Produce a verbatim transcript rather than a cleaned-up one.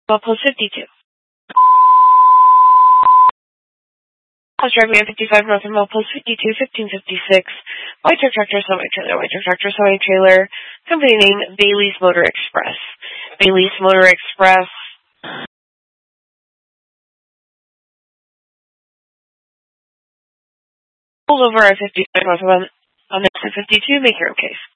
Well, post fifty-two. I was driving at fifty-five north of Post fifty-two, fifteen fifty-six. White truck tractor, semi trailer, white truck tractor, semi trailer. Company name Bailey's Motor Express. Bailey's Motor Express. Pulled over at fifty-five north of on the fifty-two. Make your own case.